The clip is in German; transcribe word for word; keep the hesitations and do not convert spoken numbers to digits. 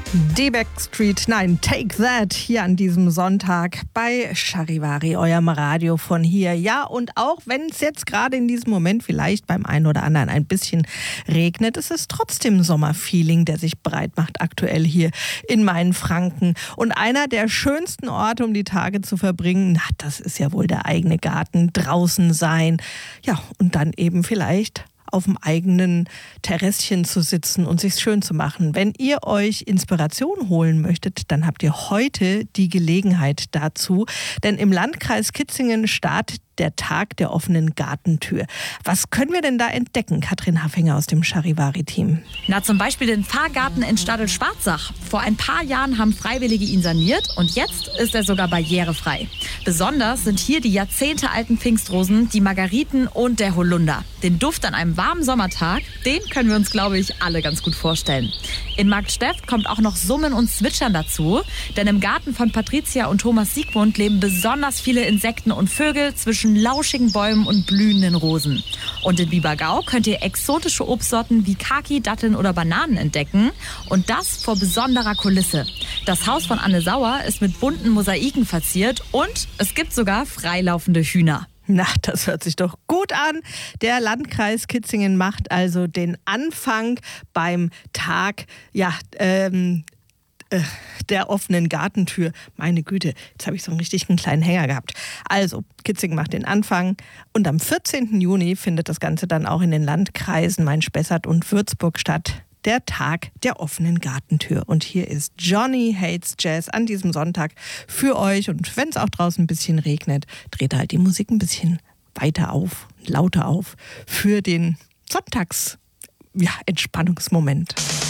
Die Backstreet, nein, Take That hier an diesem Sonntag bei Charivari, eurem Radio von hier. Ja, und auch wenn es jetzt gerade in diesem Moment vielleicht beim einen oder anderen ein bisschen regnet, es ist trotzdem Sommerfeeling, der sich breit macht aktuell hier in meinen Franken. Und einer der schönsten Orte, um die Tage zu verbringen, na, das ist ja wohl der eigene Garten, draußen sein. Ja, und dann eben vielleicht auf dem eigenen Terrasschen zu sitzen und sich schön zu machen. Wenn ihr euch Inspiration holen möchtet, dann habt ihr heute die Gelegenheit dazu. Denn im Landkreis Kitzingen startet der Tag der offenen Gartentür. Was können wir denn da entdecken, Katrin Haffinger aus dem Charivari-Team? Na, zum Beispiel den Pfarrgarten in Stadl-Schwarzach. Vor ein paar Jahren haben Freiwillige ihn saniert und jetzt ist er sogar barrierefrei. Besonders sind hier die jahrzehntealten Pfingstrosen, die Margariten und der Holunder. Den Duft an einem warmen Sommertag, den können wir uns, glaube ich, alle ganz gut vorstellen. In Marktsteft kommt auch noch Summen und Zwitschern dazu, denn im Garten von Patricia und Thomas Siegmund leben besonders viele Insekten und Vögel zwischen lauschigen Bäumen und blühenden Rosen. Und in Biebergau könnt ihr exotische Obstsorten wie Kaki, Datteln oder Bananen entdecken. Und das vor besonderer Kulisse. Das Haus von Anne Sauer ist mit bunten Mosaiken verziert und es gibt sogar freilaufende Hühner. Na, das hört sich doch gut an. Der Landkreis Kitzingen macht also den Anfang beim Tag, ja, ähm, äh, der offenen Gartentür. Meine Güte, jetzt habe ich so einen richtigen kleinen Hänger gehabt. Also, Kitzingen macht den Anfang und am vierzehnten Juni findet das Ganze dann auch in den Landkreisen Main-Spessart und Würzburg statt. Der Tag der offenen Gartentür. Und hier ist Johnny Hates Jazz an diesem Sonntag für euch. Und wenn es auch draußen ein bisschen regnet, dreht halt die Musik ein bisschen weiter auf, lauter auf für den Sonntags, ja, Entspannungsmoment.